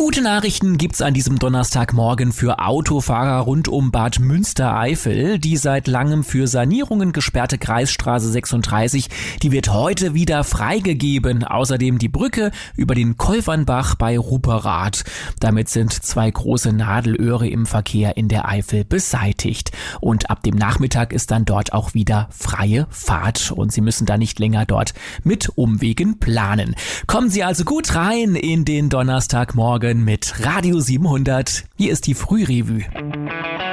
Gute Nachrichten gibt's an diesem Donnerstagmorgen für Autofahrer rund um Bad Münstereifel. Die seit langem für Sanierungen gesperrte Kreisstraße 36, die wird heute wieder freigegeben. Außerdem die Brücke über den Kolvernbach bei Rupperath. Damit sind 2 große Nadelöhre im Verkehr in der Eifel beseitigt. Und ab dem Nachmittag ist dann dort auch wieder freie Fahrt. Und Sie müssen da nicht länger dort mit Umwegen planen. Kommen Sie also gut rein in den Donnerstagmorgen mit Radio 700. Hier ist die Frührevue.